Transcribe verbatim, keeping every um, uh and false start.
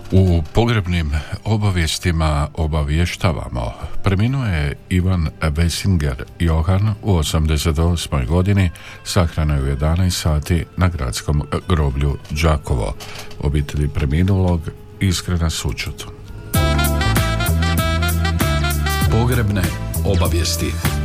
U pogrebnim obavijestima obavještavamo. Preminuo je Ivan Vesinger Johan u osamdeset osmoj godini, sahrana je u jedanaest sati na gradskom groblju Đakovo. Obitelji preminulog iskrena sućut. Pogrebne obavijesti.